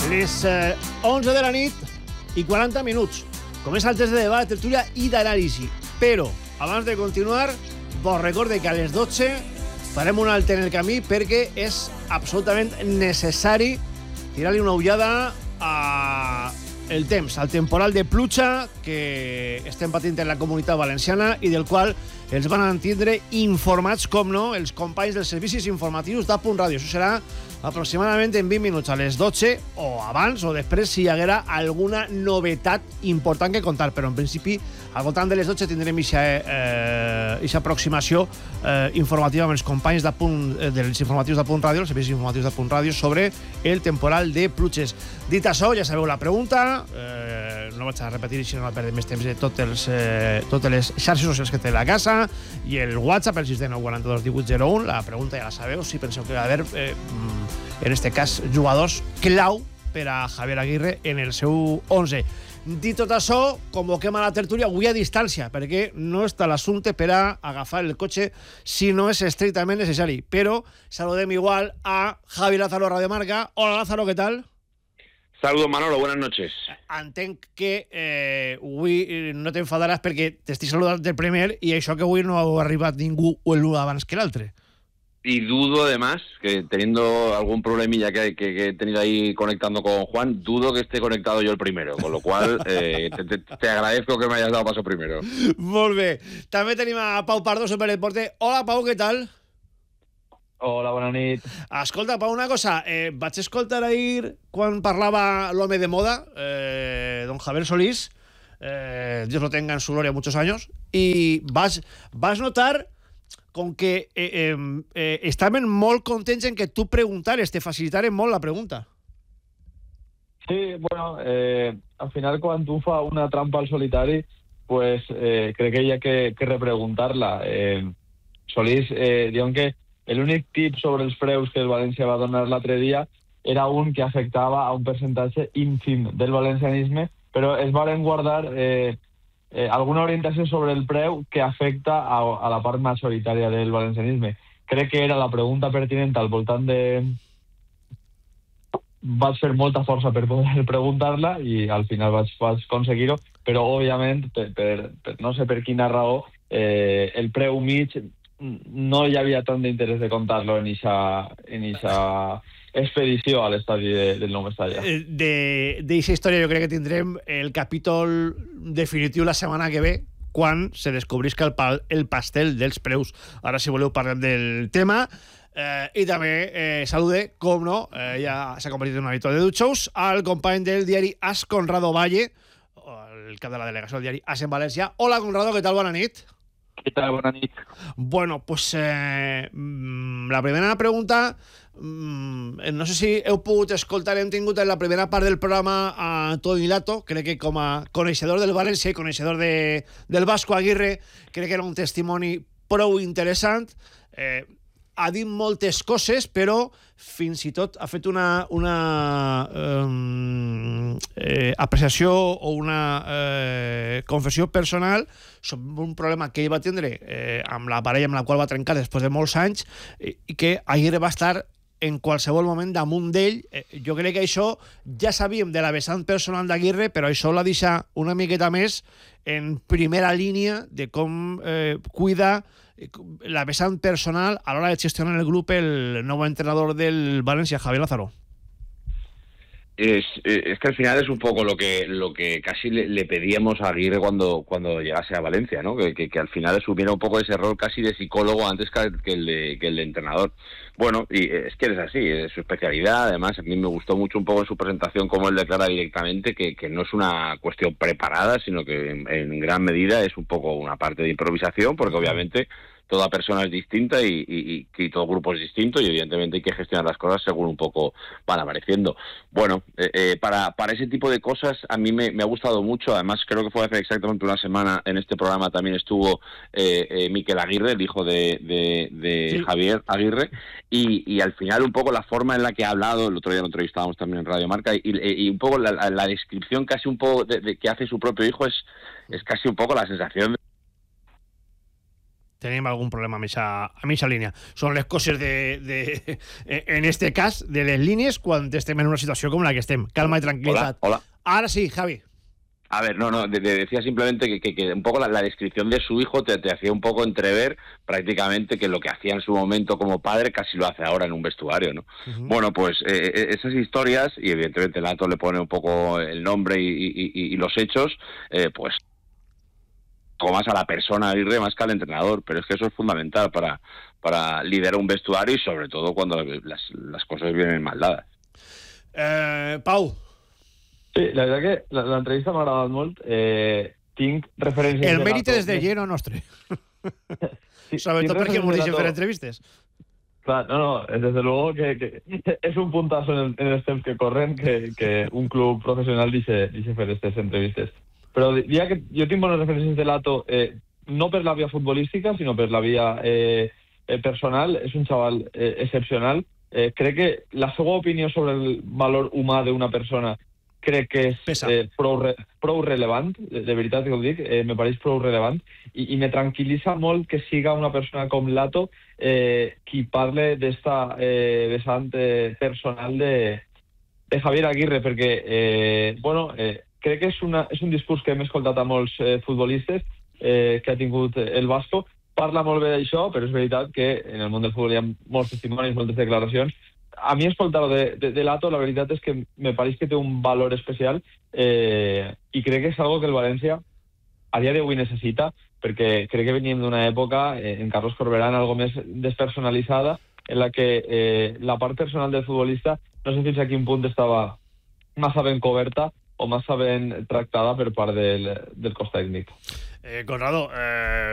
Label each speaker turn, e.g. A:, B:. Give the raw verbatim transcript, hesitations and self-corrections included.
A: Les eh, onze de la nit i quaranta minuts. Comença el test de debat, tertúlia i d'anàlisi. Però, abans de continuar, vos recorde que a les dotze farem un alt en el camí perquè és absolutament necessari tirar-li una ullada a el temps, al temporal de pluja que estem patint en la comunitat valenciana i del qual els van entendre informats, com no, els companys dels servicis informatius d'A Punt Ràdio. Això serà aproximadament en vint minuts, a les dotze, o abans o després, si hi haguera alguna novetat important que contar. Però en principi, al voltant de les dotze tindrem eixa eh, aproximació eh, informativa amb els companys eh, dels informatius d'A Punt Ràdio, els servicis informatius d'A Punt Ràdio, sobre el temporal de pluges. Dit això, ja sabeu la pregunta, eh, no vaig a repetir si no la perdem més temps de tots els, eh, totes les xarxes socials que té la casa i el WhatsApp, el sis nou quatre dos divuit zero un. La pregunta ja la sabeu, si penseu que va haver, eh, en este cas, jugadors clau per a Javier Aguirre en el seu onze. Dit tot això, convoquem a la tertúlia avui a distància, perquè no està l'assumpte per a agafar el cotxe si no és estrictament necessari. Però saludem igual a Javi Lázaro, Radio Marca. Hola, Lázaro, ¿qué tal?
B: Saludos, Manolo, buenas noches.
A: Entenc que eh, avui no t'enfadaràs perquè t'estic saludant del Premier i això que avui no ha arribat ningú l'un abans que l'altre.
B: Y dudo, además, que teniendo algún problemilla que, que, que he tenido ahí conectando con Juan, dudo que esté conectado yo el primero, con lo cual eh, te, te, te agradezco que me hayas dado paso primero.
A: Molt bé. També tenim a Pau Pardo, Superdeporte. Hola, Pau, què tal?
C: Hola, bona nit.
A: Escolta, Pau, una cosa. Eh, vaig escoltar ahir quan parlava l'home de moda, eh, don Javier Solís, eh, Dios lo tenga en su gloria muchos años, i vas, vas notar com que eh, eh, eh, estaven molt contents en que tu preguntares, te facilitaren molt la pregunta.
C: Sí, bueno, eh, al final quan tu fa una trampa al solitari, pues eh, crec que hi ha que, que repreguntar-la. Eh, Solís, eh, diuen que l'únic tip sobre els preus que el València va donar l'altre dia era un que afectava a un percentatge ínfim del valencianisme, però es varen guardar eh, eh, alguna orientació sobre el preu que afecta a, a la part majoritària del valencianisme. Crec que era la pregunta pertinent al voltant de... Vaig fer molta força per poder preguntar-la i al final vaig, vaig aconseguir-ho, però òbviament, per, per, per no sé per quina raó, eh, el preu mig no hi havia tant d'interès de contar-lo en eixa en eixa expedició a l'estadi de, del nou Mestalla.
A: D'eixa història jo crec que tindrem el capítol definitiu la setmana que ve, quan se descobrisca el, pal, el pastel dels preus. Ara, si voleu, parlem del tema. Eh, I també eh, salude, com no, eh, ja s'ha convertit en un habitual de Dutxous, al company del diari As, Conrado Valle, el cap de la delegació del diari As en València. Hola, Conrado, què tal? Bona nit.
C: Què tal? Bona nit.
A: Bueno, pues eh, la primera pregunta, no sé si heu pogut escoltar, hem tingut en la primera part del programa a Toni Lato, crec que com a coneixedor del València i coneixedor de, del Vasco Aguirre, crec que era un testimoni prou interessant. Eh, ha dit moltes coses, però fins i tot ha fet una, una um, eh, apreciació o una eh, confessió personal sobre un problema que ell va tindre eh, amb la parella amb la qual va trencar després de molts anys i, i que Aguirre va estar en qualsevol moment damunt d'ell. Eh, jo crec que això ja sabíem de la vessant personal d'Aguirre, però això l'ha deixat una miqueta més en primera línia de com eh, cuida la vessant personal a l'hora de gestionar el grup el nou entrenador del Valencia, Javier Lázaro.
B: Es, es que al final es un poco lo que lo que casi le, le pedíamos a Aguirre cuando cuando llegase a Valencia, ¿no? Que, que, que al final asumiera un poco ese rol casi de psicólogo antes que, que, el, de, que el de entrenador. Bueno, y es que es así, es su especialidad. Además, a mí me gustó mucho un poco en su presentación cómo él declara directamente que, que no es una cuestión preparada, sino que en, en gran medida es un poco una parte de improvisación, porque obviamente toda persona es distinta y, y, y todo grupo es distinto y evidentemente hay que gestionar las cosas según un poco van apareciendo. Bueno, eh, eh, para, para ese tipo de cosas a mí me, me ha gustado mucho. Además creo que fue hace exactamente una semana en este programa también estuvo eh, eh, Miquel Aguirre, el hijo de, de, de sí. Javier Aguirre, y, y al final un poco la forma en la que ha hablado, el otro día lo entrevistábamos también en Radio Marca, y, y un poco la, la, la descripción casi un poco de, de que hace su propio hijo es, es casi un poco la sensación de
A: tenim algun problema a mitja, a mitja línia. Són les coses de, de, en este cas, de les línies quan estem en una situació com la que estem. Calma i tranquil·litat.
B: Hola, hola.
A: Ara sí, Javi.
B: A ver, no, no, te decía simplemente que, que, que un poco la, la descripción de su hijo te, te hacía un poco entrever prácticamente que lo que hacía en su momento como padre casi lo hace ahora en un vestuario, ¿no? Uh-huh. Bueno, pues eh, esas historias, y evidentemente Lato le pone un poco el nombre y, y, y, y los hechos, eh, pues como más a la persona Aguirre más que al entrenador, pero es que eso es fundamental para, para liderar un vestuario y sobre todo cuando las, las cosas vienen mal dadas.
A: Eh, Pau.
C: Sí, la veritat que l'entrevista m'ha agradat molt. Eh, tinc referències...
A: El mèrit és de lleno nostre. Sí, sobretot perquè m'ho deixen fer entrevistes.
C: Claro, no, no, desde luego que, que es un puntazo en, el, en els temps que corren que, que un club professional dice, dice fer aquestes entrevistes. Però diria que jo tinc bones referències de Lato, eh, no per la via futbolística, sinó per la via eh, personal. És un xaval eh, excepcional. Eh, crec que la seva opinió sobre el valor humà d'una persona crec que és eh, prou, re, prou relevant, de, de veritat que ho dic, eh, me pareix prou relevant, i, i me tranquil·litza molt que siga una persona com Lato eh, qui parle d'esta eh, vessant eh, personal de, de Javier Aguirre, perquè eh, bueno, eh, crec que és, una, és un discurs que hem escoltat a molts eh, futbolistes eh, que ha tingut el Vasco. Parla molt bé d'això, però és veritat que en el món del futbol hi ha molts testimonis, moltes declaracions. A mi escoltar-ho de, de, de Lato, la veritat és que me pareix que té un valor especial eh, i crec que és algo que el València a dia d'avui necessita, perquè crec que venim d'una època, eh, en Carlos Corberán, algo més despersonalitzada, en la que eh, la part personal del futbolista no sé fins a quin punt estava massa ben coberta o massa ben tractada per part del, del cos tècnic.
A: Eh, Conrado, eh,